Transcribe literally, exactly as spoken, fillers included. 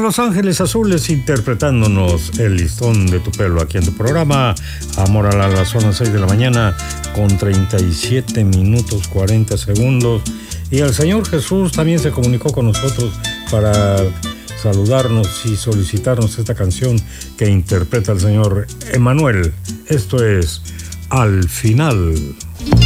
Los Ángeles Azules interpretándonos El listón de tu pelo aquí en tu programa Amor a la Razón, a las seis de la mañana con treinta y siete minutos cuarenta segundos. Y el Señor Jesús también se comunicó con nosotros para saludarnos y solicitarnos esta canción que interpreta el Señor Emmanuel. Esto es Al Final.